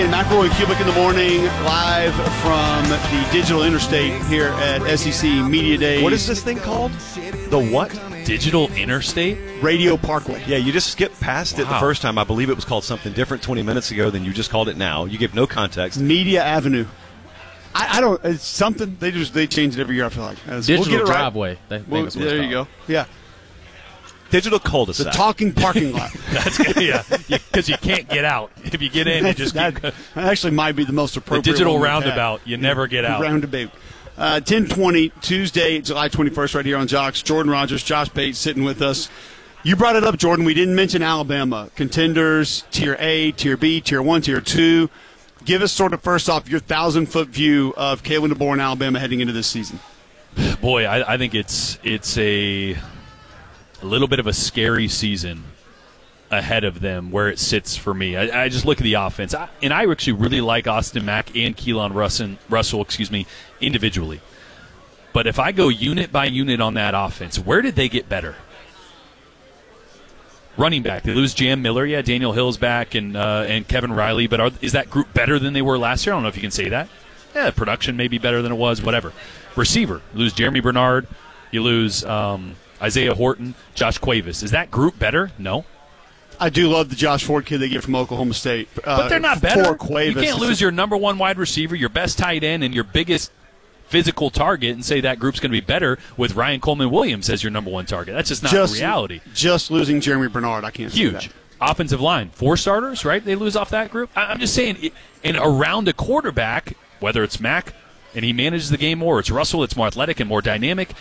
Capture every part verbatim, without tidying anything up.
weekend. McElroy and Cubic in the morning, live from the Digital Interstate here at S E C Media Days. What is this thing called? The what? Digital Interstate? Radio Parkway. Yeah, you just skipped past Wow. it the first time. I believe it was called something different twenty minutes ago than you just called it now. You gave no context. Media Avenue. I, I don't. It's something they just they change it every year. I feel like As- Digital we'll get it right. driveway. I think We'll- that's what it's there you called. go. Yeah, Digital the cul-de-sac. talking parking lot. That's good, yeah, because you can't get out. If you get in, you just that, keep that actually might be the most the appropriate. digital one we've roundabout. had. You never get out. Roundabout. Uh, ten twenty, Tuesday, July twenty-first, right here on Jocks. Jordan Rogers, Josh Pate sitting with us. You brought it up, Jordan. We didn't mention Alabama. Contenders, Tier A, Tier B, Tier one, Tier two. Give us sort of first off your thousand-foot view of Kalen DeBoer and Alabama heading into this season. Boy, I, I think it's it's a, a little bit of a scary season ahead of them where it sits for me. I, I just look at the offense, I, and I actually really like Austin Mack and Keelan Russell, Russell, excuse me, individually. But if I go unit by unit on that offense, where did they get better? Running back, they lose Jam Miller. Yeah, Daniel Hill's back and uh, and Kevin Riley. But are, is that group better than they were last year? I don't know if you can say that. Yeah, production may be better than it was. Whatever. Receiver, you lose Jeremy Bernard. You lose um, Isaiah Horton, Josh Cuevas. Is that group better? No. I do love the Josh Ford kid they get from Oklahoma State. Uh, But they're not better. For Cuevas. You can't lose your number one wide receiver, your best tight end, and your biggest physical target and say that group's going to be better with Ryan Coleman Williams as your number one target. That's just not just, reality. Just losing Jeremy Bernard, I can't say Huge. that. Offensive line, four starters, right? They lose off that group. I- I'm just saying, it- and around a quarterback, whether it's Mack and he manages the game more, or it's Russell that's more athletic and more dynamic,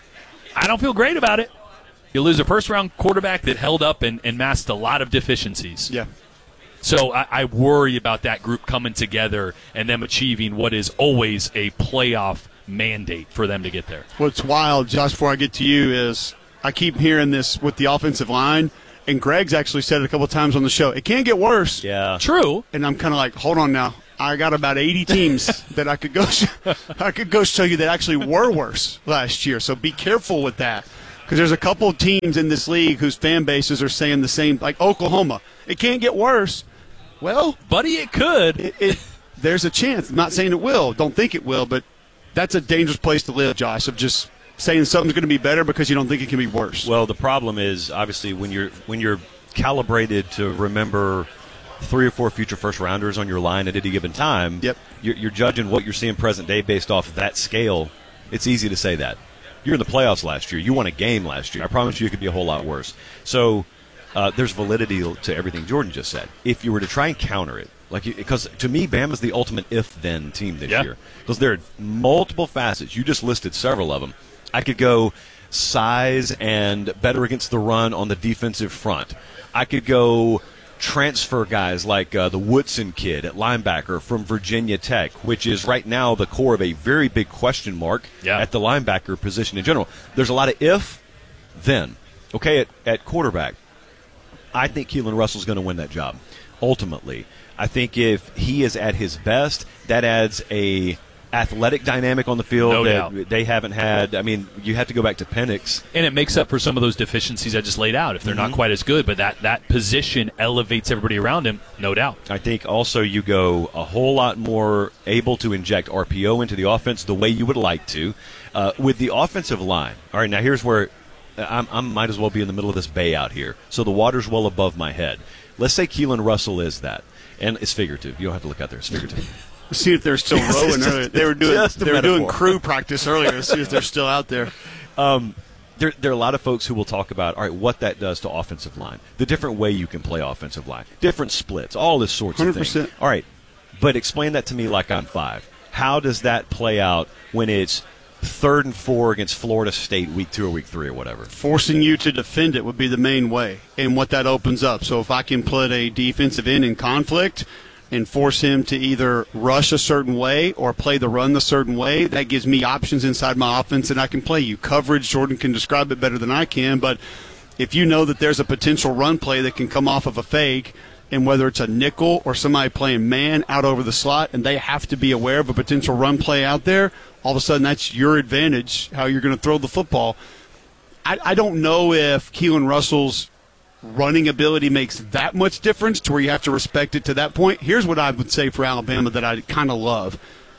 I don't feel great about it. You lose a first-round quarterback that held up and, and masked a lot of deficiencies. Yeah. So I, I worry about that group coming together and them achieving what is always a playoff mandate for them to get there. What's wild, Josh, before I get to you, is I keep hearing this with the offensive line, and Greg's actually said it a couple times on the show. It can't get worse. Yeah. True. And I'm kind of like, hold on now. I got about eighty teams that I could go sh- I could go show you that actually were worse last year. So be careful with that. Because there's a couple of teams in this league whose fan bases are saying the same, like Oklahoma. It can't get worse. Well, Buddy, it could. it, it, there's a chance. I'm not saying it will. Don't think it will, but that's a dangerous place to live, Josh, of just saying something's going to be better because you don't think it can be worse. Well, the problem is obviously when you're when you're calibrated to remember three or four future first rounders on your line at any given time. Yep. You're, you're judging what you're seeing present day based off of that scale. It's easy to say that. You're in the playoffs last year. You won a game last year. I promise you it could be a whole lot worse. So uh, there's validity to everything Jordan just said. If you were to try and counter it, like because to me, Bama's the ultimate if-then team this Yeah. year. Because there are multiple facets. You just listed several of them. I could go size and better against the run on the defensive front. I could go transfer guys like uh, the Woodson kid at linebacker from Virginia Tech, which is right now the core of a very big question mark Yeah. at the linebacker position in general. There's a lot of if, then. Okay, at, at quarterback, I think Keelan Russell's going to win that job, ultimately. I think if he is at his best, that adds a athletic dynamic on the field No that doubt. they haven't had. I mean, you have to go back to Penix. And it makes up for some of those deficiencies I just laid out if they're not quite as good. But that, that position elevates everybody around him, no doubt. I think also you go a whole lot more able to inject R P O into the offense the way you would like to. Uh, with the offensive line, all right, now here's where I I'm, might as well be in the middle of this bay out here. So the water's well above my head. Let's say Keelan Russell is that. And it's figurative. You don't have to look out there. It's figurative. See if they're still Yes, rowing it's earlier. just- They were doing just a they were doing metaphor. crew practice earlier to see if they're still out there. Um, there, there are a lot of folks who will talk about, all right, what that does to offensive line, the different way you can play offensive line, different splits, all this sorts one of hundred things. percent. All right, but explain that to me like I'm five. How does that play out when it's third and four against Florida State week two or week three or whatever? Forcing you to defend it would be the main way, and what that opens up. So if I can put a defensive end in conflict and force him to either rush a certain way or play the run a certain way, that gives me options inside my offense and I can play you. Coverage, Jordan can describe it better than I can, but if you know that there's a potential run play that can come off of a fake, and whether it's a nickel or somebody playing man out over the slot, and they have to be aware of a potential run play out there, all of a sudden that's your advantage, how you're going to throw the football. I, I don't know if Keelan Russell's running ability makes that much difference to where you have to respect it to that point. Here's what I would say for Alabama that I kind of love.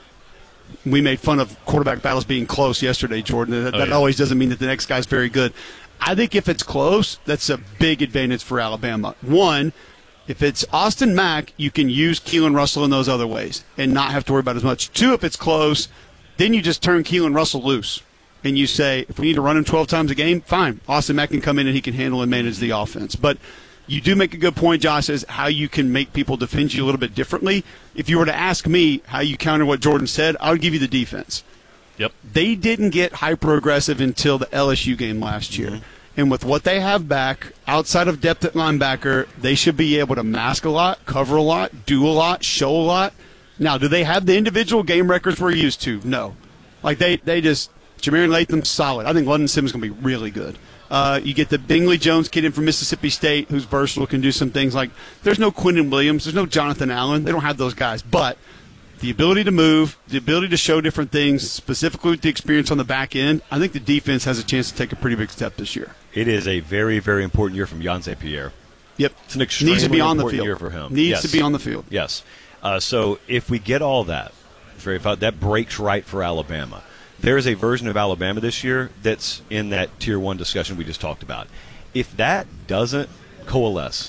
We made fun of quarterback battles being close yesterday, Jordan. That, oh, that yeah. always doesn't mean that the next guy's very good. I think if it's close, that's a big advantage for Alabama. One, if it's Austin Mack, you can use Keelan Russell in those other ways and not have to worry about as much. Two, if it's close, then you just turn Keelan Russell loose. And you say, if we need to run him twelve times a game, fine. Austin Mack can come in and he can handle and manage the offense. But you do make a good point, Josh, as how you can make people defend you a little bit differently. If you were to ask me how you counter what Jordan said, I would give you the defense. Yep. They didn't get hyper-aggressive until the L S U game last year. Mm-hmm. And with what they have back, outside of depth at linebacker, they should be able to mask a lot, cover a lot, do a lot, show a lot. Now, do they have the individual game records we're used to? No. Like, they, they just – Jamarian Latham's solid. I think London Sims is going to be really good. Uh, you get the Bingley Jones kid in from Mississippi State who's versatile, can do some things like – there's no Quinton Williams. There's no Jonathan Allen. They don't have those guys. But the ability to move, the ability to show different things, specifically with the experience on the back end, I think the defense has a chance to take a pretty big step this year. It is a very, very important year from Yonsei Pierre. Yep. It's an extremely Needs to be on the important field. year for him. Needs yes. to be on the field. Yes. Uh, so if we get all that, that breaks right for Alabama. There is a version of Alabama this year that's in that Tier one discussion we just talked about. If that doesn't coalesce,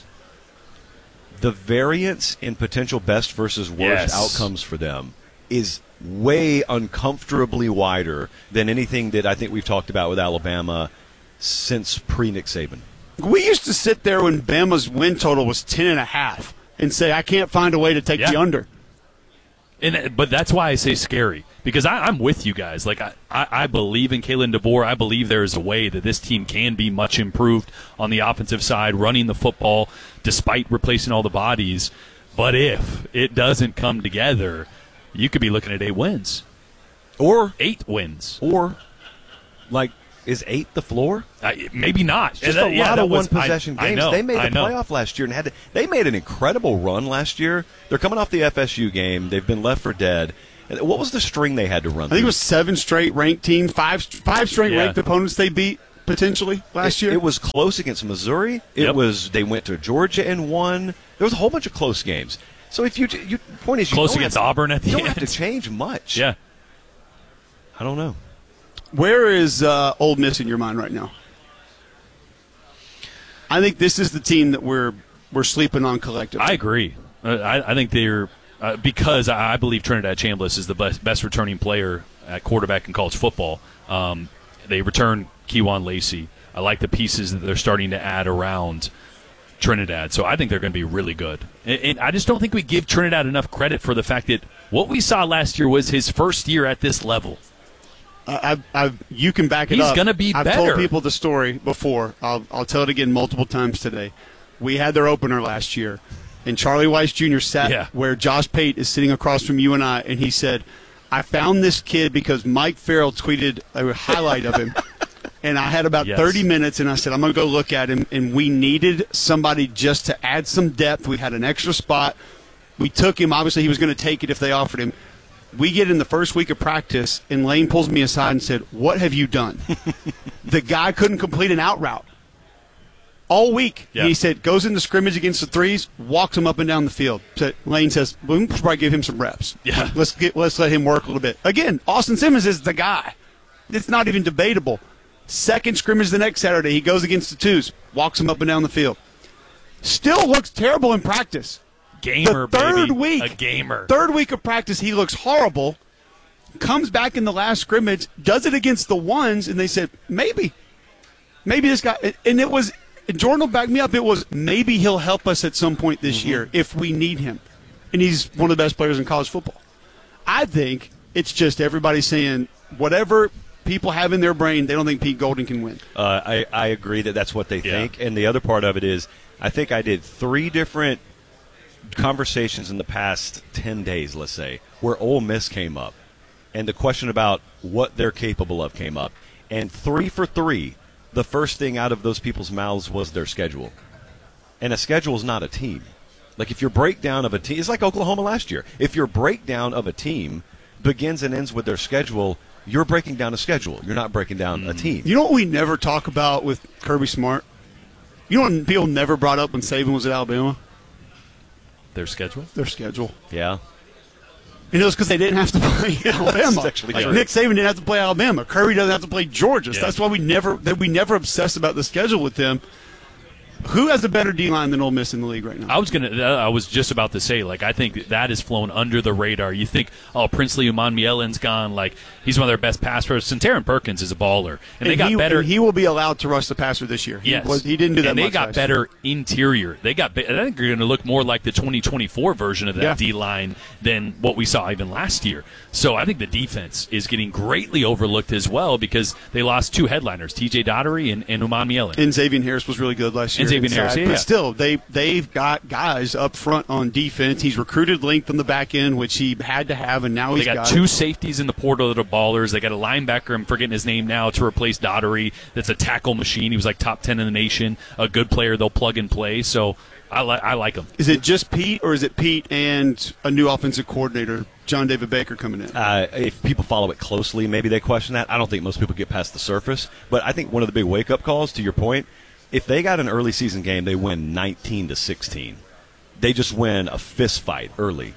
the variance in potential best versus worst yes. outcomes for them is way uncomfortably wider than anything that I think we've talked about with Alabama since pre-Nick Saban. We used to sit there when Bama's win total was ten and a half and say, I can't find a way to take yeah. the under. And But that's why I say scary, because I, I'm with you guys. Like I, I, I believe in Kalen DeBoer. I believe there is a way that this team can be much improved on the offensive side, running the football despite replacing all the bodies. But if it doesn't come together, you could be looking at eight wins. Or eight wins. Or, like, is eight the floor? Uh, maybe not. Just that, a yeah, lot of was, one-possession I, games. I know, they made the I know. playoff last year and had to, they made an incredible run last year. They're coming off the F S U game. They've been left for dead. What was the string they had to run? I think it was seven straight ranked teams, five five straight yeah. ranked opponents they beat potentially last it, year. It was close against Missouri. It Yep. was they went to Georgia and won. There was a whole bunch of close games. So if you, you point is you Close don't against have to, Auburn at the you don't end. have to change much. Yeah. I don't know. Where is uh, Ole Miss in your mind right now? I think this is the team that we're we're sleeping on collectively. I agree. Uh, I, I think they're uh, because I believe Trinidad Chambliss is the best, best returning player at quarterback in college football. Um, they return Kejuan Lacey. I like the pieces that they're starting to add around Trinidad, so I think they're going to be really good. And, and I just don't think we give Trinidad enough credit for the fact that what we saw last year was his first year at this level. I, I, you can back it He's up. gonna be I've better. told people the story before. I'll, I'll tell it again multiple times today. We had their opener last year, and Charlie Weiss Junior sat Yeah. where Josh Pate is sitting across from you and I, and he said, I found this kid because Mike Farrell tweeted a highlight of him. And I had about Yes. thirty minutes, and I said, I'm going to go look at him. And we needed somebody just to add some depth. We had an extra spot. We took him. Obviously, he was going to take it if they offered him. We get in the first week of practice, and Lane pulls me aside and said, what have you done? The guy couldn't complete an out route all week. Yeah. And he said, goes into scrimmage against the threes, walks him up and down the field. So Lane says, well, we should probably give him some reps. Yeah. Let's, get, let's let him work a little bit. Again, Austin Simmons is the guy. It's not even debatable. Second scrimmage the next Saturday, he goes against the twos, walks him up and down the field. Still looks terrible in practice. Gamer, the third baby. week, A gamer. Third week of practice, he looks horrible. Comes back in the last scrimmage, does it against the ones, and they said, maybe. Maybe this guy, and it was, and Jordan will back me up, it was maybe he'll help us at some point this Mm-hmm. year if we need him. And he's one of the best players in college football. I think it's just everybody saying whatever people have in their brain, they don't think Pete Golding can win. Uh, I, I agree that that's what they Yeah. think. And the other part of it is I think I did three different conversations in the past ten days, let's say, where Ole Miss came up. And the question about what they're capable of came up. And three for three, the first thing out of those people's mouths was their schedule. And a schedule is not a team. Like if your breakdown of a team, it's like Oklahoma last year. If your breakdown of a team begins and ends with their schedule, you're breaking down a schedule. You're not breaking down a team. You know what we never talk about with Kirby Smart? You know what people never brought up when Saban was at Alabama? Their schedule? Their schedule. Yeah. And it was because they didn't have to play Alabama. actually like true. Nick Saban didn't have to play Alabama. Kirby doesn't have to play Georgia. So Yeah. that's why we never that we never obsessed about the schedule with them. Who has a better D line than Ole Miss in the league right now? I was gonna. uh, I was just about to say, like, I think that has flown under the radar. You think, oh, Princely Umanmielen's gone. Like, he's one of their best pass rushers. Centarian Perkins is a baller, and, And they got he, better. and he will be allowed to rush the passer this year. He, Yes, was, he didn't do that. And they much got last year. better interior. They got. Be- I think they're going to look more like the twenty twenty-four version of that Yeah. D line than what we saw even last year. So I think the defense is getting greatly overlooked as well because they lost two headliners, T J Daugherty and, and Umanmielen. And Xavier Harris was really good last year. And Xavier inside. Harris, yeah, But yeah. still, they, they've got guys up front on defense. He's recruited length on the back end, which he had to have, and now They he's got, got two it. safeties in the portal that are ballers. They got a linebacker, I'm forgetting his name now, to replace Daugherty. That's a tackle machine. He was like top ten in the nation. A good player they'll plug and play. So I, li- I like him. Is it just Pete, or is it Pete and a new offensive coordinator, John David Baker, coming in? Uh, if people follow it closely, maybe they question that. I don't think most people get past the surface. But I think one of the big wake-up calls, to your point, if they got an early season game, they win nineteen to sixteen. They just win a fist fight early.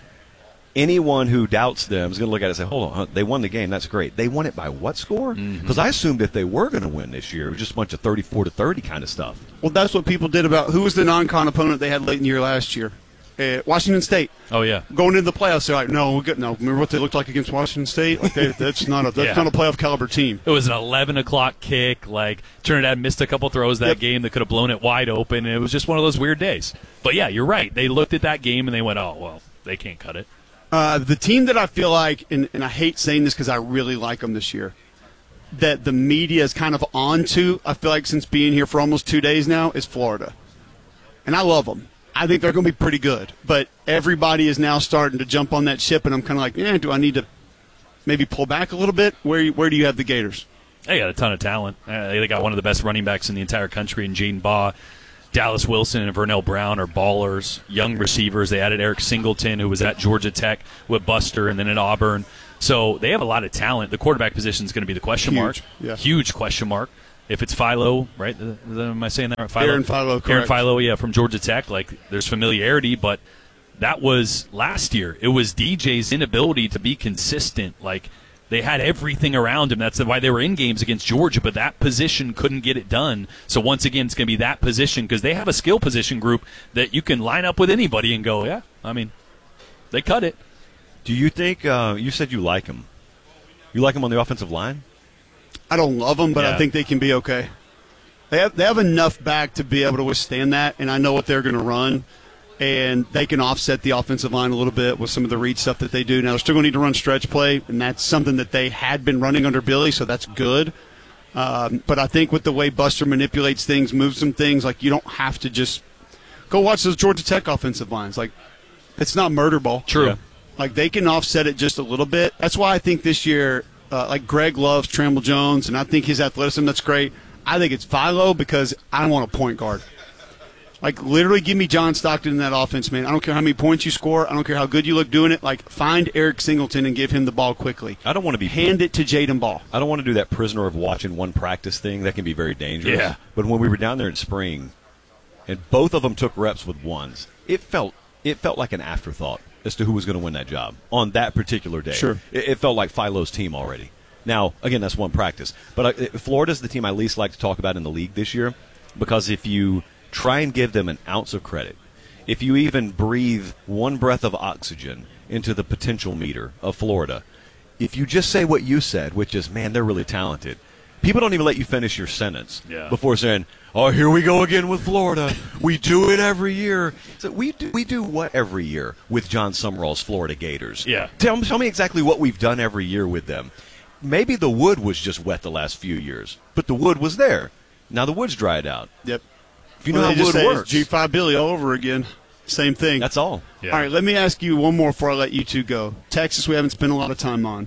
Anyone who doubts them is going to look at it and say, hold on, huh, they won the game. That's great. They won it by what score? Because Mm-hmm. I assumed if they were going to win this year, it was just a bunch of thirty-four to thirty kind of stuff. Well, that's what people did about who was the non-con opponent they had late in the year last year? Uh, Washington State. Oh, yeah. Going into the playoffs, they're like, no, we got, no. Remember what they looked like against Washington State? Like they, that's not a that's Yeah. not a playoff caliber team. It was an eleven o'clock kick. Like, Trinidad missed a couple throws that Yep. game that could have blown it wide open. And it was just one of those weird days. But, yeah, you're right. They looked at that game and they went, oh, well, they can't cut it. Uh, the team that I feel like, and, and I hate saying this because I really like them this year, that the media is kind of on to, I feel like since being here for almost two days now, is Florida. And I love them. I think they're going to be pretty good. But everybody is now starting to jump on that ship, and I'm kind of like, eh, do I need to maybe pull back a little bit? Where where do you have the Gators? They got a ton of talent. Uh, they got one of the best running backs in the entire country in Jaden Baugh. Dallas Wilson and Vernell Brown are ballers, young receivers. They added Eric Singleton, who was at Georgia Tech with Buster and then at Auburn. So they have a lot of talent. The quarterback position is going to be the question Huge, mark. yeah. Huge question mark. If it's Philo, right? Is that- Am I saying that right? Philo? Aaron Philo, Aaron correct. Philo, yeah, from Georgia Tech. Like, there's familiarity, but that was last year. It was D J's inability to be consistent. Like, they had everything around him. That's why they were in games against Georgia, but that position couldn't get it done. So once again, it's going to be that position because they have a skill position group that you can line up with anybody and go, yeah, I mean, they cut it. Do you think, uh, you said you like them. You like them on the offensive line? I don't love them, but Yeah. I think they can be okay. They have they have enough back to be able to withstand that, and I know what they're going to run, and they can offset the offensive line a little bit with some of the read stuff that they do. Now, they're still going to need to run stretch play, and that's something that they had been running under Billy, so that's good. Um, but I think with the way Buster manipulates things, moves some things, like you don't have to just go watch those Georgia Tech offensive lines. Like, it's not murder ball. True. Yeah. Like, they can offset it just a little bit. That's why I think this year, uh, like, Greg loves Tramble Jones, and I think his athleticism, that's great. I think it's Philo because I don't want a point guard. Like, literally give me John Stockton in that offense, man. I don't care how many points you score. I don't care how good you look doing it. Like, find Eric Singleton and give him the ball quickly. I don't want to be Hand it to Jaden Ball. I don't want to do that prisoner of watching one practice thing. That can be very dangerous. Yeah. But when we were down there in spring, and both of them took reps with ones, it felt it felt like an afterthought as to who was going to win that job on that particular day. Sure. It, it felt like Philo's team already. Now, again, that's one practice. But uh, Florida's the team I least like to talk about in the league this year because if you try and give them an ounce of credit, if you even breathe one breath of oxygen into the potential meter of Florida, if you just say what you said, which is, man, they're really talented, people don't even let you finish your sentence Yeah. before saying, oh, here we go again with Florida. We do it every year. So we do we do what every year with John Summerall's Florida Gators? Yeah. Tell, tell me exactly what we've done every year with them. Maybe the wood was just wet the last few years, but the wood was there. Now the wood's dried out. Yep. If you know Well, how they just wood say it's works, G five Billy all over again. Same thing. that's all. Yeah. All right, let me ask you one more before I let you two go. Texas, we haven't spent a lot of time on.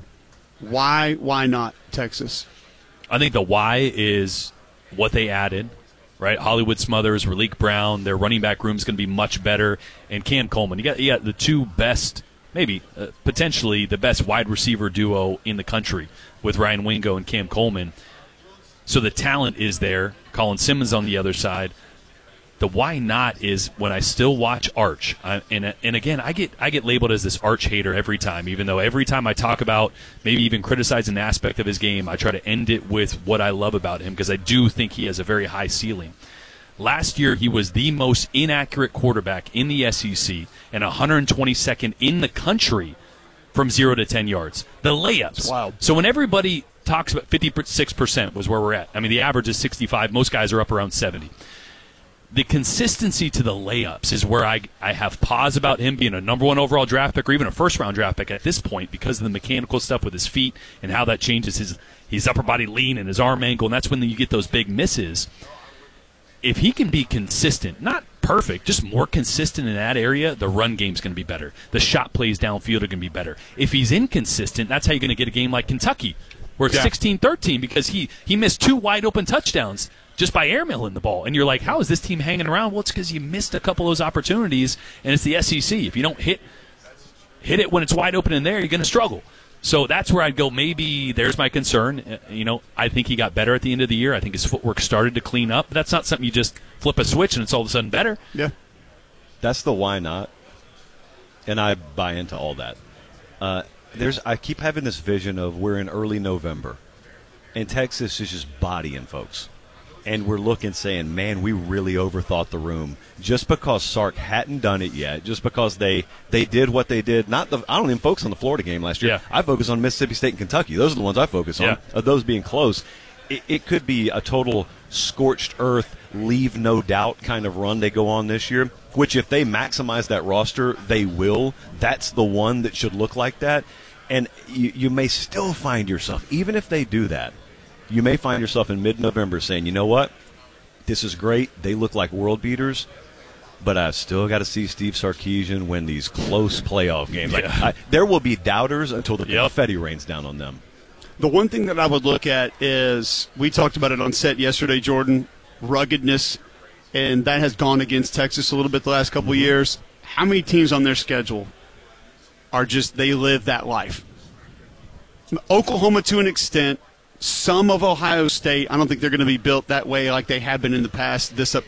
Why, why not Texas? I think the why is what they added, right? Hollywood Smothers, Raleek Brown, their running back room is going to be much better, and Cam Coleman. You got, you got the two best, maybe uh, potentially the best wide receiver duo in the country with Ryan Wingo and Cam Coleman. So the talent is there. Colin Simmons on the other side. The why not is when I still watch Arch, I, and and again, I get I get labeled as this Arch hater every time, even though every time I talk about maybe even criticize an aspect of his game, I try to end it with what I love about him because I do think he has a very high ceiling. Last year, he was the most inaccurate quarterback in the S E C and one hundred twenty-second in the country from zero to ten yards. The layups. That's wild. So when everybody talks about fifty-six percent was where we're at. I mean, the average is sixty-five. Most guys are up around seventy. The consistency to the layups is where I, I have pause about him being a number one overall draft pick or even a first-round draft pick at this point because of the mechanical stuff with his feet and how that changes his, his upper body lean and his arm angle, and that's when you get those big misses. If he can be consistent, not perfect, just more consistent in that area, the run game's going to be better. The shot plays downfield are going to be better. If he's inconsistent, that's how you're going to get a game like Kentucky where it's sixteen thirteen because he, he missed two wide-open touchdowns just by airmailing the ball. And you're like, how is this team hanging around? Well, it's because you missed a couple of those opportunities, and it's the S E C. If you don't hit hit it when it's wide open in there, you're going to struggle. So that's where I'd go, maybe there's my concern. Uh, you know, I think he got better at the end of the year. I think his footwork started to clean up. But that's not something you just flip a switch and it's all of a sudden better. Yeah. That's the why not. And I buy into all that. Uh, there's I keep having this vision of we're in early November, and Texas is just bodying folks. And we're looking, saying, man, we really overthought the room. Just because Sark hadn't done it yet, just because they, they did what they did. Not the I don't even focus on the Florida game last year. Yeah. I focus on Mississippi State and Kentucky. Those are the ones I focus on, yeah. of those being close. It, it could be a total scorched earth, leave no doubt kind of run they go on this year, which if they maximize that roster, they will. That's the one that should look like that. And you, you may still find yourself, even if they do that, you may find yourself in mid-November saying, you know what, this is great. They look like world beaters, but I've still got to see Steve Sarkisian win these close playoff games. Like, Yeah. I, there will be doubters until the Yep. confetti rains down on them. The one thing that I would look at is, we talked about it on set yesterday, Jordan, ruggedness, and that has gone against Texas a little bit the last couple of years. How many teams on their schedule are just, they live that life? Oklahoma to an extent, some of Ohio State. I don't think they're going to be built that way like they have been in the past this up